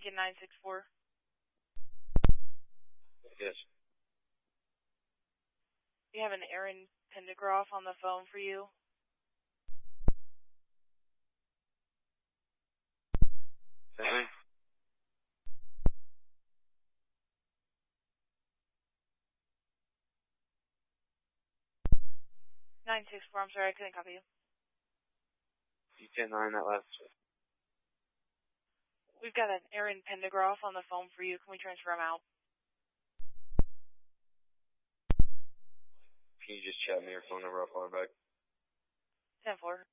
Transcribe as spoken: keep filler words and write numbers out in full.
Lincoln nine six four. Yes. We have an Aaron Pendergroff on the phone for you. Hey. nine six four, I'm sorry, I couldn't copy you. You ten nine that last. We've got an Aaron Pendergroff on the phone for you. Can we transfer him out? Can you just chat me your phone number? I'll call her back. ten four.